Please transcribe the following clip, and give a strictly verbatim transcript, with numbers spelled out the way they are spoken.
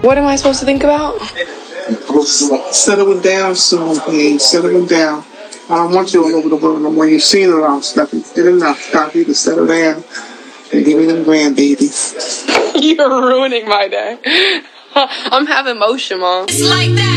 What am I supposed to think about? Settling down soon, please. Settling down. I don't want you all over the world no more. You've seen it all, Steffi. Good enough. Time for you to settle down and give me them grandbabies. You're ruining my day. I'm having motion, Mom. It's like that.